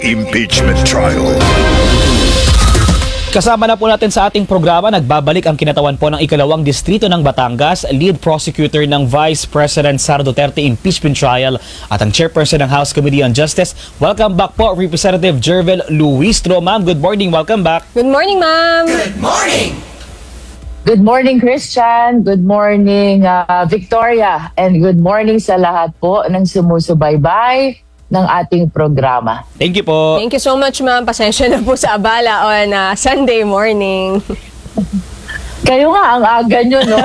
Impeachment Trial. Kasama na po natin sa ating programa, nagbabalik ang kinatawan po ng ikalawang distrito ng Batangas, lead prosecutor ng Vice President Sara Duterte impeachment trial at ang chairperson ng House Committee on Justice. Welcome back po, Representative Jervel Luistro. Ma'am, good morning. Welcome back. Good morning, ma'am. Good morning! Good morning, Christian. Good morning, Victoria. And good morning sa lahat po ng sumusubaybay ng ating programa. Thank you po. Thank you so much, ma'am. Pasensya na po sa abala on Sunday morning. Kayo nga, ang aga nyo, no?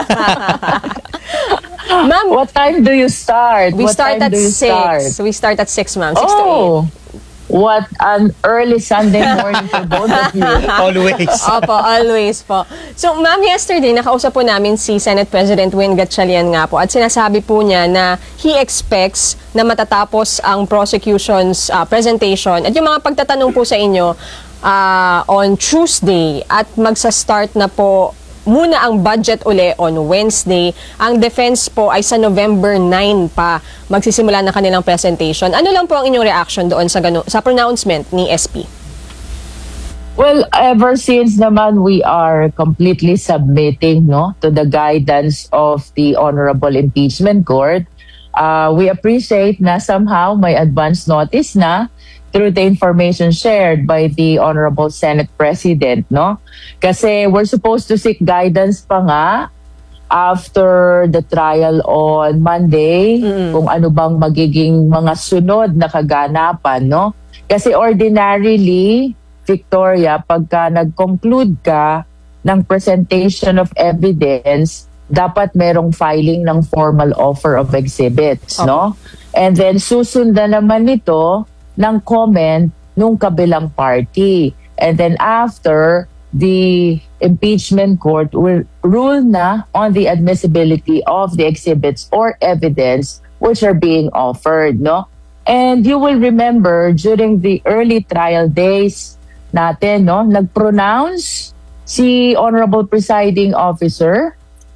Ma'am, What time do you start? we What start time at do you 6. start? We start at 6, ma'am. 6 to 8. Oh, what an early Sunday morning for both of you. Always. Opo, always po. So, ma'am, yesterday, nakausap po namin si Senate President Win Gatchalian nga po at sinasabi po niya na he expects na matatapos ang prosecution's presentation at yung mga pagtatanong po sa inyo on Tuesday at magsa-start na po muna ang budget uli on Wednesday. Ang defense po ay sa November 9 pa magsisimula na kanilang presentation. Ano lang po ang inyong reaction doon sa pronouncement ni SP? Well, ever since naman we are completely submitting to the guidance of the Honorable Impeachment Court, we appreciate na somehow may advance notice na through the information shared by the Honorable Senate President, no? Kasi we're supposed to seek guidance pa nga after the trial on Monday, kung ano bang magiging mga sunod na kaganapan, no? Kasi ordinarily, Victoria, pagka nag-conclude ka ng presentation of evidence, dapat merong filing ng formal offer of exhibits, no? And then susundan naman nito ng comment nung kabilang party. And then after, the impeachment court will rule na on the admissibility of the exhibits or evidence which are being offered, no? And you will remember during the early trial days natin, no, nag-pronounce si Honorable Presiding Officer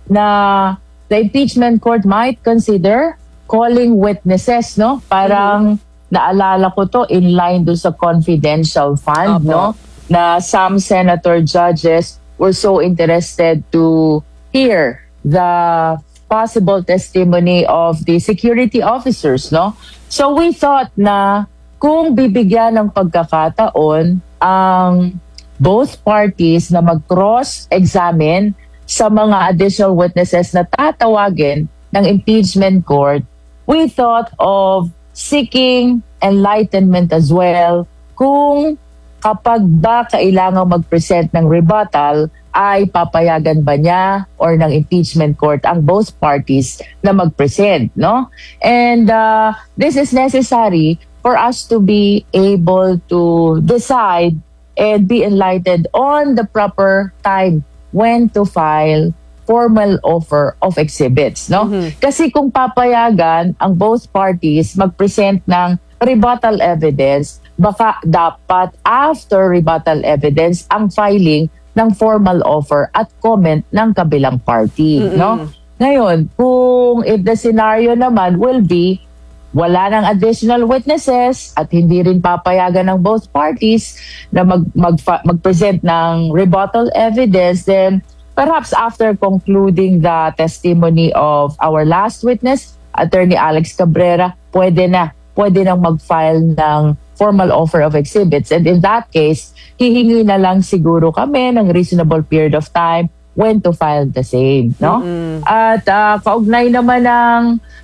na the impeachment court might consider calling witnesses, no? Parang naalala ko to in line do sa confidential fund, no? Na some senator judges were so interested to hear the possible testimony of the security officers, no? So we thought na kung bibigyan ng pagkakataon ang both parties na mag-cross-examine sa mga additional witnesses na tatawagin ng impeachment court, we thought of seeking enlightenment as well kung kapag ba kailangan mag-present ng rebuttal, ay papayagan ba niya or ng impeachment court ang both parties na mag-present, no? And this is necessary for us to be able to decide and be enlightened on the proper time when to file formal offer of exhibits, no? Kasi kung papayagan ang both parties mag-present ng rebuttal evidence, baka dapat after rebuttal evidence ang filing ng formal offer at comment ng kabilang party, no? Ngayon, kung if the scenario naman will be wala ng additional witnesses at hindi rin papayagan ng both parties na mag-present ng rebuttal evidence, then perhaps after concluding the testimony of our last witness, Attorney Alex Cabrera, pwede nang mag-file ng formal offer of exhibits. And in that case, hihingi na lang siguro kami ng reasonable period of time when to file the same, no? At kaugnay naman ng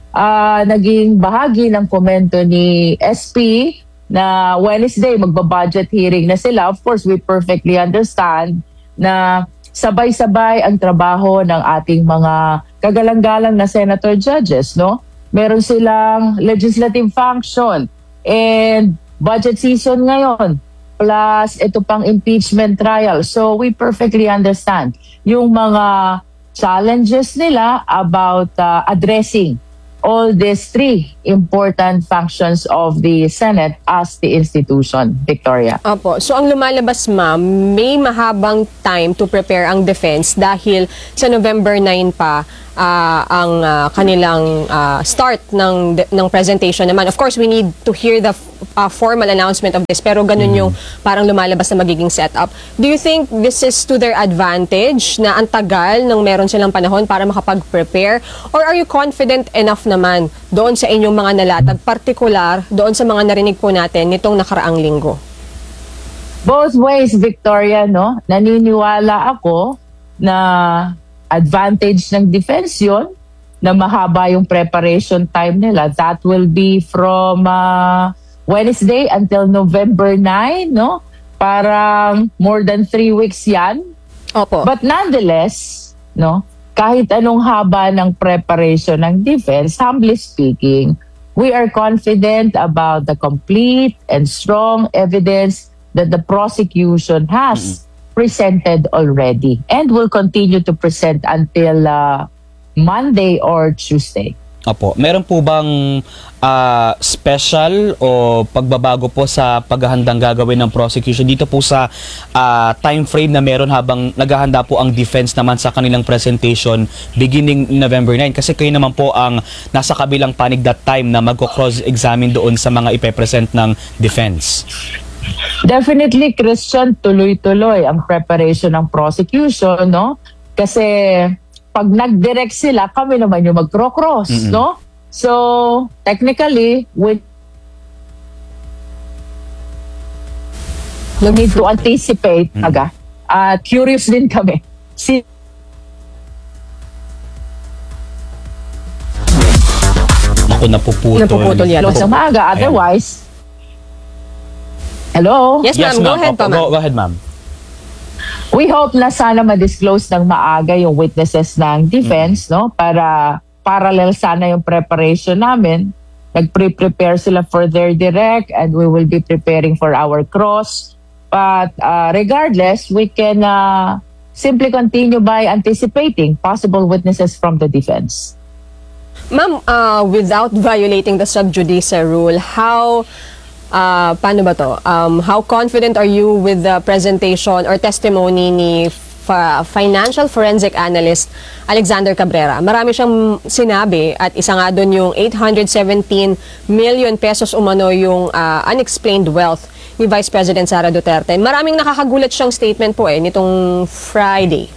naging bahagi ng komento ni SP na Wednesday magba-budget hearing na sila. Of course, we perfectly understand na sabay-sabay ang trabaho ng ating mga kagalang-galang na senator judges, no? Meron silang legislative function and budget season ngayon, plus ito pang impeachment trial. So we perfectly understand yung mga challenges nila about addressing all these three important functions of the Senate as the institution, Victoria. Opo. So ang lumalabas, ma'am, may mahabang time to prepare ang defense dahil sa November 9 pa kanilang start ng presentation naman. Of course, we need to hear the formal announcement of this, pero ganun yung parang lumalabas na magiging setup. Do you think this is to their advantage na ang tagal nang meron silang panahon para makapag-prepare? Or are you confident enough naman doon sa inyong mga nalatag, particular doon sa mga narinig po natin nitong nakaraang linggo? Both ways, Victoria, no? Naniniwala ako na advantage ng defense yun, na mahaba yung preparation time nila. That will be from Wednesday until November 9, no? Parang more than 3 weeks yan. Opo. But nonetheless, no, kahit anong haba ng preparation ng defense, humbly speaking, we are confident about the complete and strong evidence that the prosecution has presented already and will continue to present until Monday or Tuesday. Opo. Meron po bang special o pagbabago po sa paghahandang gagawin ng prosecution dito po sa time frame na meron habang naghahanda po ang defense naman sa kanilang presentation beginning November 9? Kasi kayo naman po ang nasa kabilang panig that time na magko-cross-examine doon sa mga ipepresent ng defense. Definitely, Christian, tuloy-tuloy ang preparation ng prosecution, no? Kasi pag nag-direct sila, kami naman yung mag-cross, no? So, technically, we need to anticipate, curious din kami. Ako, napuputol. yan. Sa maaga, otherwise, hello? Yes, ma'am. Go ahead pa, ma'am. Go ahead, ma'am. We hope na sana ma-disclose ng maaga yung witnesses ng defense, no? Para parallel sana yung preparation namin. Nag-prepare sila for their direct and we will be preparing for our cross. But regardless, we can simply continue by anticipating possible witnesses from the defense. Ma'am, without violating the sub judice rule, paano ba to? How confident are you with the presentation or testimony ni financial forensic analyst Alexander Cabrera? Marami siyang sinabi at isa nga doon yung 817 million pesos umano yung unexplained wealth ni Vice President Sara Duterte. Maraming nakakagulat siyang statement po nitong Friday.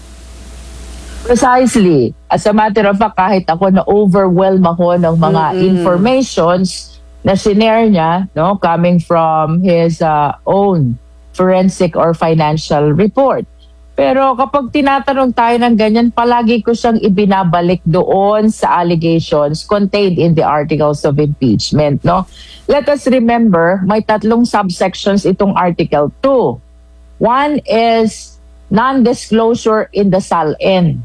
Precisely. As a matter of fact, kahit ako na-overwhelm ako ng mga informations na sinare niya, no, coming from his own forensic or financial report. Pero kapag tinatanong tayo ng ganyan, palagi ko siyang ibinabalik doon sa allegations contained in the articles of impeachment, no? Let us remember, may 3 subsections itong Article 2. One is non-disclosure in the SALN.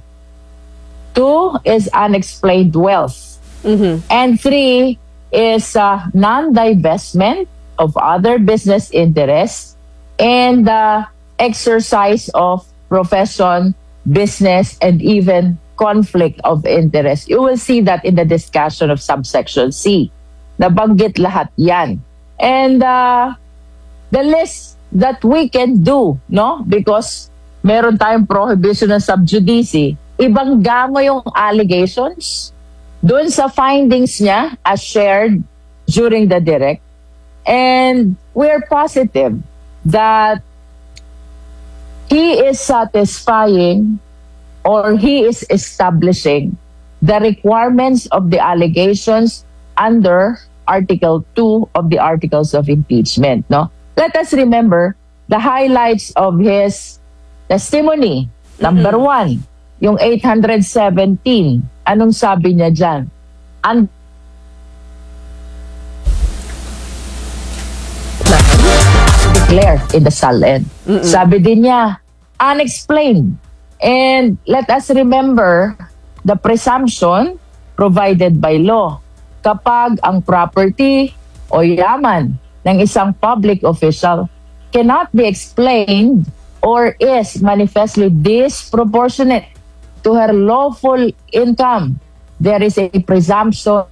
2 is unexplained wealth. And 3 is non-divestment of other business interests and the exercise of profession, business, and even conflict of interest. You will see that in the discussion of subsection C. Nabanggit lahat yan. And the list that we can do, no? Because meron tayong prohibition ng sub judice, ibangga mo yung allegations doon sa findings niya as shared during the direct. And we're positive that he is satisfying or he is establishing the requirements of the allegations under Article 2 of the Articles of Impeachment. No? Let us remember the highlights of his testimony. Number 1, yung 817. Anong sabi niya dyan? Declared in the SALN. Sabi din niya, unexplained. And let us remember the presumption provided by law. Kapag ang property o yaman ng isang public official cannot be explained or is manifestly disproportionate to her lawful income, there is a presumption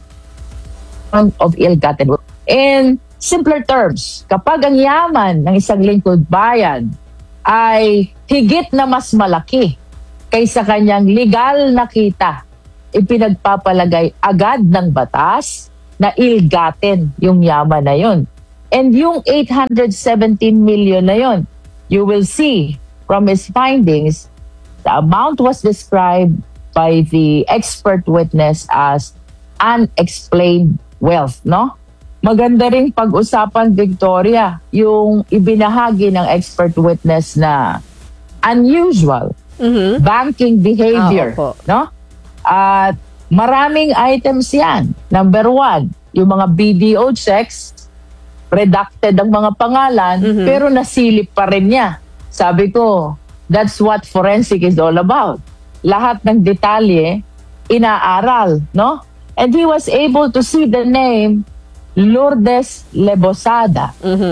of ill-gotten wealth. In simpler terms, kapag ang yaman ng isang lingkod bayan ay higit na mas malaki kaysa kanyang legal na kita ipinagpapalagay agad ng batas na ilgatin yung yaman na yun. And yung 817 million na yun, you will see from his findings, the amount was described by the expert witness as unexplained wealth, no? Maganda ring pag-usapan, Victoria, yung ibinahagi ng expert witness na unusual banking behavior, Opo. no? At maraming items yan. Number one, yung mga BDO checks, redacted ang mga pangalan, pero nasilip pa rin niya. Sabi ko, that's what forensic is all about. Lahat ng detalye, inaaral, no? And he was able to see the name Lourdes Lebosada,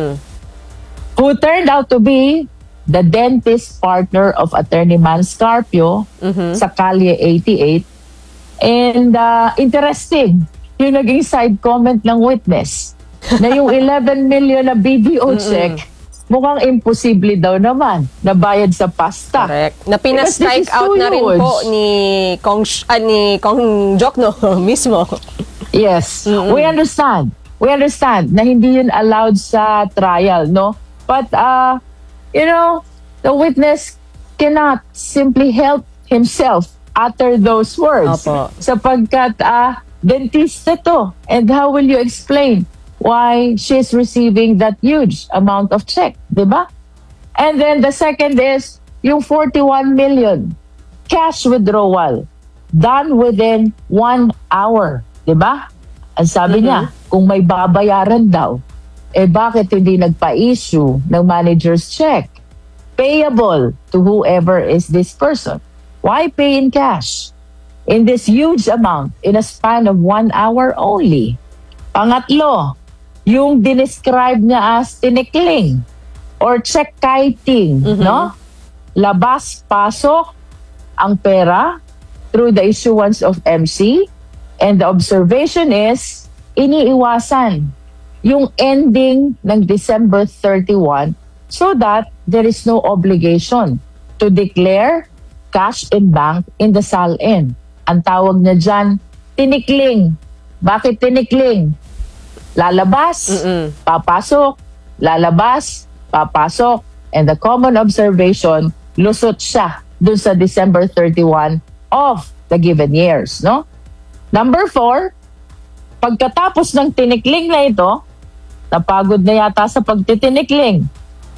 who turned out to be the dentist partner of Attorney Man Scarpio sa Calle 88. And interesting, yung naging side comment ng witness na yung 11 million na BDO check, mukhang imposible daw naman na bayad sa pasta. Correct. Na Because this pina-strike is out too na rin huge. po ni Kong Jokno mismo. Yes, we understand. We understand na hindi yun allowed sa trial, no? But, the witness cannot simply help himself utter those words. Opo. Sapagkat dentista to. And how will you explain why she's receiving that huge amount of check, di ba? And then the second is yung 41 million cash withdrawal done within 1 hour, di ba? Ang sabi niya, kung may babayaran daw, bakit hindi nagpa-issue ng manager's check? Payable to whoever is this person. Why pay in cash? In this huge amount, in a span of 1 hour only. Pangatlo, yung dinescribe niya as tinikling or check kiting, no? Labas, pasok ang pera through the issuance of MC, and the observation is iniiwasan yung ending ng December 31 so that there is no obligation to declare cash in bank in the SALN. Ang tawag niya dyan, tinikling. Bakit tinikling? Lalabas, papasok, lalabas, papasok. And the common observation, lusot siya dun sa December 31 of the given years, no? Number 4, pagkatapos ng tinikling na ito, napagod na yata sa pagtitinikling,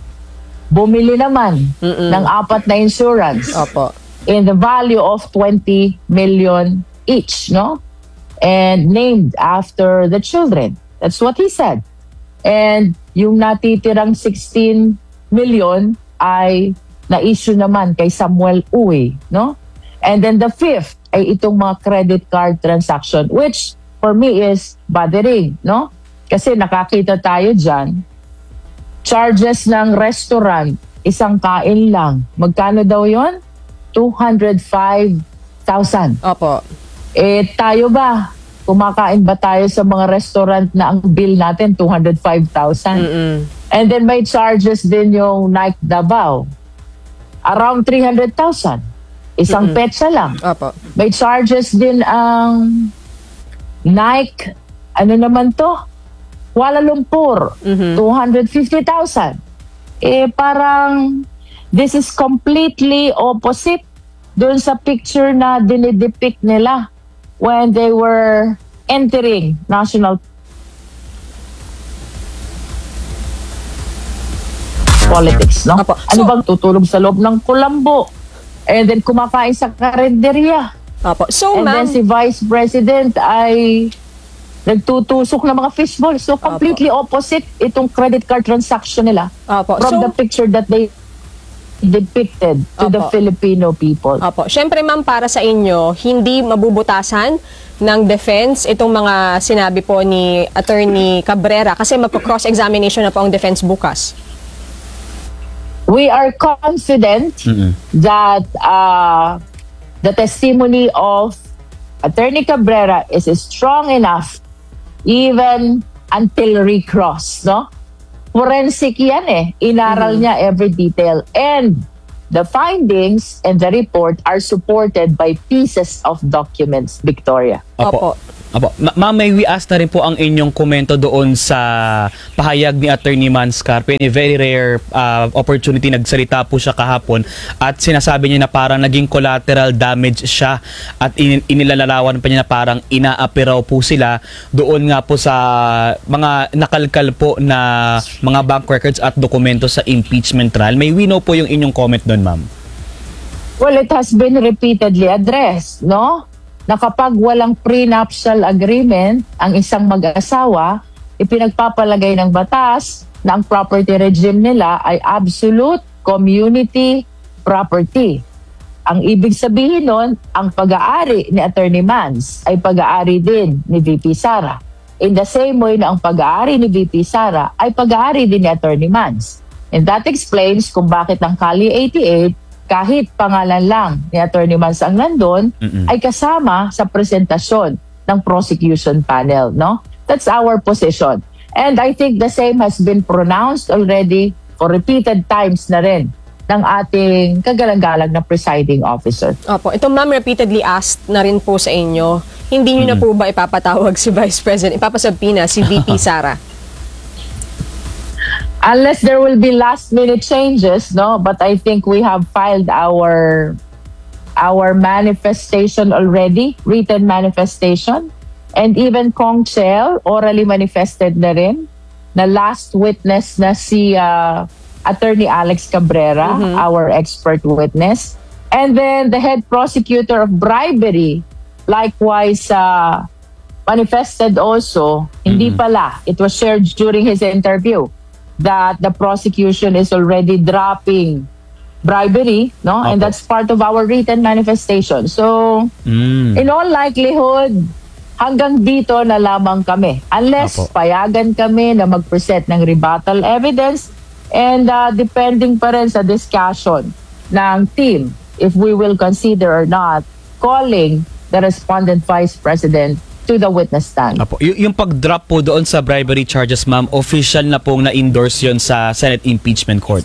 bumili naman ng 4 na insurance Opo. in the value of 20 million each, no? And named after the children. That's what he said. And yung natitirang 16 million ay na-issue naman kay Samuel Uy, no? And then the 5th ay itong mga credit card transaction, which for me is bothering, no? Kasi nakakita tayo dyan, charges ng restaurant, isang kain lang. Magkano daw yon? 205,000. Opo. Tayo ba? Kumakain ba tayo sa mga restaurant na ang bill natin 205,000? And then may charges din yung Nike Davao. Around 300,000. Isang petsa lang. Opo. May charges din ang Nike, ano naman to? Kuala Lumpur, 250,000. Parang this is completely opposite dun sa picture na dinidepict nila when they were entering national politics, no? Apo. Ano So- bang tutulog sa loob ng kulambo? And then kumakain sa karinderya. Opo. So, And ma'am, then si Vice President ay nagtutusok ng mga fishball. So completely opposite itong credit card transaction nila Opo. from So- the picture that they depicted to the Opo. Filipino people. Opo. Siyempre, ma'am, para sa inyo, hindi mabubutasan ng defense itong mga sinabi po ni Attorney Cabrera kasi magpo-cross-examination na po ang defense bukas. We are confident that the testimony of Attorney Cabrera is strong enough even until recross, no? Forensic yan eh. Inaral niya every detail. And the findings and the report are supported by pieces of documents, Victoria. Opo. Apo. Ma'am, may we ask na rin po ang inyong komento doon sa pahayag ni Attorney Manscarpe. A very rare opportunity, nagsalita po siya kahapon at sinasabi niya na parang naging collateral damage siya at inilalarawan pa niya na parang inaapiraw po sila doon nga po sa mga nakalkal po na mga bank records at dokumento sa impeachment trial. May we know po yung inyong comment doon, ma'am. Well, it has been repeatedly addressed, no? Na kapag walang prenuptial agreement ang isang mag-asawa, ipinagpapalagay ng batas na ang property regime nila ay absolute community property. Ang ibig sabihin nun, ang pag-aari ni Attorney Mans ay pag-aari din ni VP Sara. In the same way na ang pag-aari ni VP Sara ay pag-aari din ni Attorney Mans. And that explains kung bakit ang Kali 88 kahit pangalan lang ni Attorney Mans ang nandun, ay kasama sa presentasyon ng prosecution panel, no? That's our position. And I think the same has been pronounced already for repeated times na rin ng ating kagalang-galang na presiding officer. Opo. Ito, ma'am, repeatedly asked na rin po sa inyo. Hindi nyo na po ba ipapatawag si Vice President, ipapasabina si VP Sara? Unless there will be last-minute changes, no? But I think we have filed our manifestation already, written manifestation. And even Kong Chel orally manifested na rin na last witness na si Attorney Alex Cabrera, our expert witness. And then the head prosecutor of bribery, likewise manifested also. Hindi pala. It was shared during his interview that the prosecution is already dropping bribery, no? And that's part of our written manifestation. So, in all likelihood, hanggang dito na lamang kami. Unless payagan kami na mag-present ng rebuttal evidence and depending pa rin sa discussion ng team if we will consider or not calling the respondent vice president to the witness stand. Apo. Yung pag-drop po doon sa bribery charges, ma'am, official na pong na-endorse yun sa Senate Impeachment Court?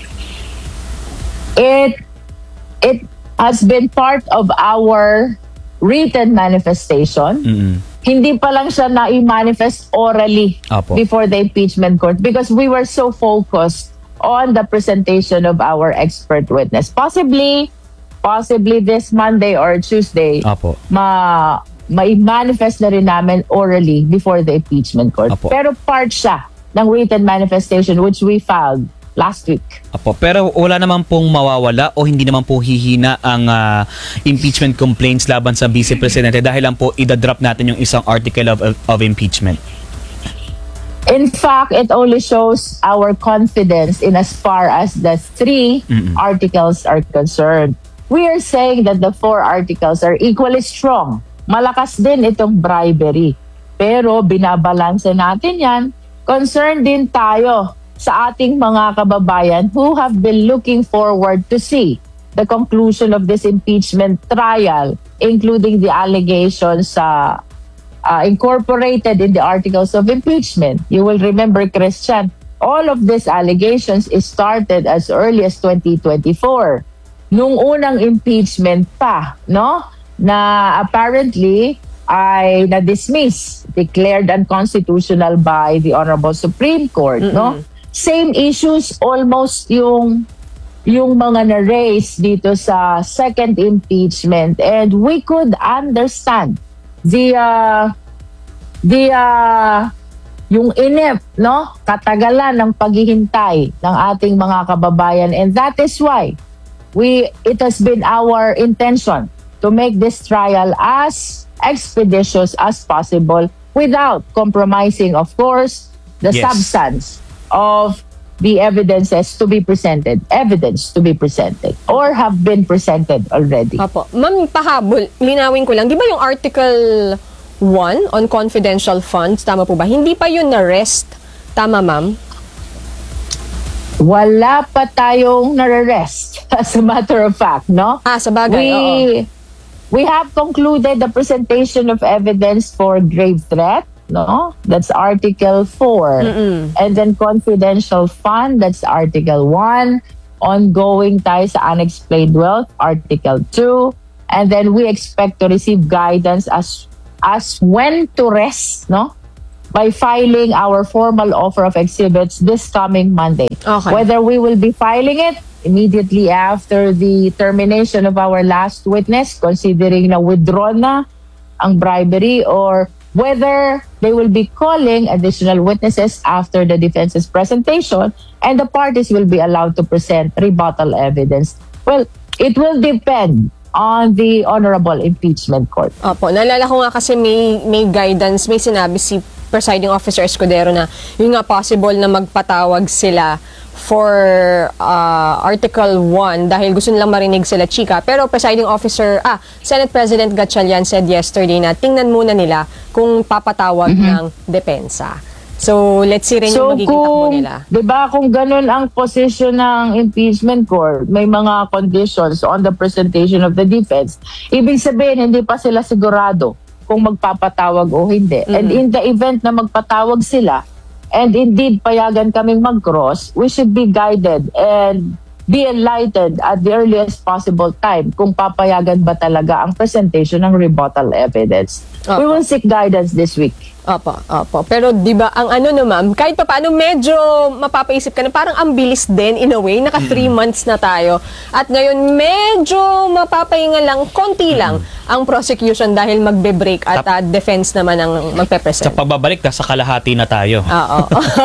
It has been part of our written manifestation. Hindi pa lang siya na-manifest orally before the impeachment court because we were so focused on the presentation of our expert witness. Possibly this Monday or Tuesday, ma-manifest na rin namin orally before the impeachment court. Pero part siya ng written manifestation which we filed last week. Pero wala naman pong mawawala o hindi naman po hihina ang impeachment complaints laban sa Vice Presidente dahil lang po idadrop natin yung isang article of impeachment. In fact, it only shows our confidence in as far as the 3 articles are concerned. We are saying that the 4 articles are equally strong. Malakas din itong bribery. Pero binabalanse natin yan. Concerned din tayo sa ating mga kababayan who have been looking forward to see the conclusion of this impeachment trial, including the allegations incorporated in the articles of impeachment. You will remember, Christian, all of these allegations is started as early as 2024. Nung unang impeachment pa, no? Na apparently ay na-dismiss, declared unconstitutional by the Honorable Supreme Court, no? Same issues almost yung mga na-raise dito sa second impeachment, and we could understand yung inept, no? Katagalan ng paghihintay ng ating mga kababayan, and that is why it has been our intention to make this trial as expeditious as possible without compromising, of course, the substance of the evidence to be presented or have been presented already. Ma'am, pahabol, linawin ko lang. Di ba yung Article 1 on confidential funds, tama po ba? Hindi pa yun na-rest. Tama, ma'am? Wala pa tayong na-rest, as a matter of fact, no? Sa bagay, We have concluded the presentation of evidence for grave threat, no? That's Article 4. And then confidential fund, that's Article 1. ongoing tayo sa unexplained wealth, Article 2. And then we expect to receive guidance as when to rest, no? By filing our formal offer of exhibits this coming Monday. Okay. Whether we will be filing it immediately after the termination of our last witness, considering na withdrawn na ang bribery, or whether they will be calling additional witnesses after the defense's presentation and the parties will be allowed to present rebuttal evidence. Well, it will depend on the Honorable Impeachment Court. Opo, naalala ko nga kasi may guidance, may sinabi si Presiding Officer Escudero na yun nga possible na magpatawag sila for Article 1 dahil gusto nilang marinig sila chika. Pero Senate President Gatchalian said yesterday na tingnan muna nila kung papatawag ng depensa. So, let's see rin yung magiging takbo nila. Diba, kung ganun ang position ng impeachment court, may mga conditions on the presentation of the defense, ibig sabihin, hindi pa sila sigurado kung magpapatawag o hindi. And in the event na magpatawag sila, and indeed payagan kaming mag-cross, we should be guided and be enlightened at the earliest possible time kung papayagan ba talaga ang presentation ng rebuttal evidence. We will seek guidance this week. Opo. Pero di ba ang ano no ma'am, kahit pa paano medyo mapapaisip ka na parang ang bilis din in a way, naka 3 months na tayo. At ngayon medyo mapapahinga lang, konti lang ang prosecution dahil magbe-break at defense naman ang magpe-present. Sa pagbabalik, sa kalahati na tayo. Oo.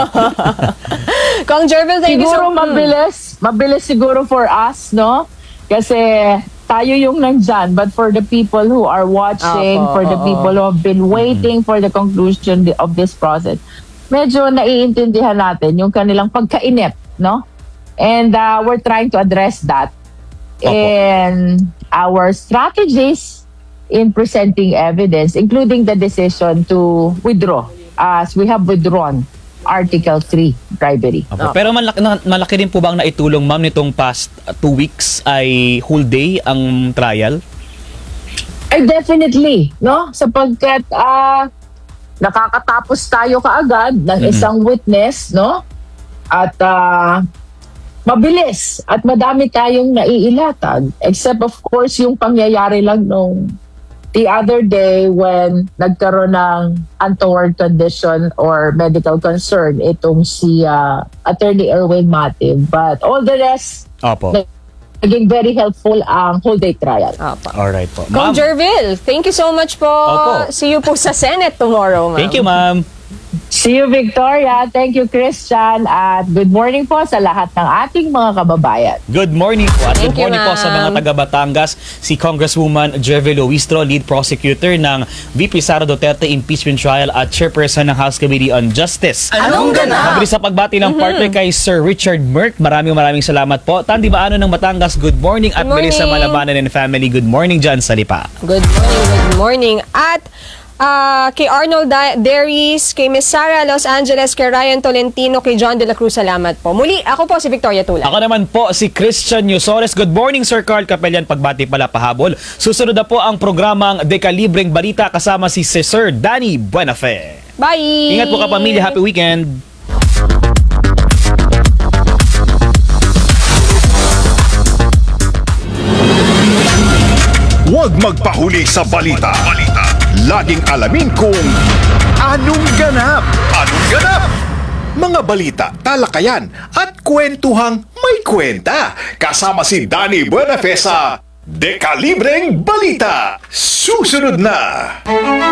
Kong Jervil, thank you so much. Mabilis siguro for us, no? Kasi tayo yung nandyan, but for the people who are watching, for the people who have been waiting for the conclusion of this process, medyo naiintindihan natin yung kanilang pagkainip, no? And we're trying to address that in our strategies in presenting evidence, including the decision to withdraw, as we have withdrawn Article 3 bribery. Pero malaki din po ba ang naitulong, ma'am, nitong past 2 weeks ay whole day ang trial? Ay, definitely, no? Sapagkat nakakatapos tayo kaagad ng isang witness, no? At mabilis at madami tayong naiilatag, except of course yung pangyayari lang nung the other day when nagkaroon ng untoward condition or medical concern itong si Attorney Erwin Matib. But all the rest, naging very helpful ang whole day trial. Alright po. Kong Jervil, thank you so much po. See you po sa Senate tomorrow, ma'am. Thank you, ma'am. See you, Victoria. Thank you, Christian. At good morning po sa lahat ng ating mga kababayan. Good morning po. At Thank good morning you, po sa mga taga Batangas, si Congresswoman Jervil Luistro, lead prosecutor ng VP Sara Duterte impeachment trial at chairperson ng House Committee on Justice. Anong ganap? Mabilis sa pagbati ng partner kay Sir Richard Merck. Maraming salamat po. Tandy Baano ng Batangas, good morning. At bilis sa Malabanan and family, good morning dyan sa Lipa. Good morning. At kay Arnold Darius, kay Miss Sara Los Angeles, kay Ryan Tolentino, kay John De La Cruz, salamat po. Muli, ako po si Victoria Tula. Ako naman po si Christian Yusores. Good morning, Sir Carl Capellan. Pagbati pala pahabol. Susunod na po ang programang Dekalibreng Balita kasama si Sir Danny Buenafe. Bye! Ingat po ka pamilya. Happy weekend! Huwag magpahuli sa balita. Laging alamin kung anong ganap. Anong ganap? Mga balita, talakayan at kwentuhang may kwenta. Kasama si Danny Buenafe sa Dekalibreng Balita. Susunod na!